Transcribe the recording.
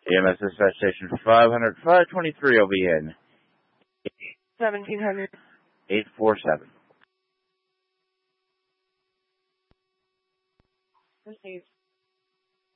EMS dispatch station 500, 523 will be in. 1700. 847. Received.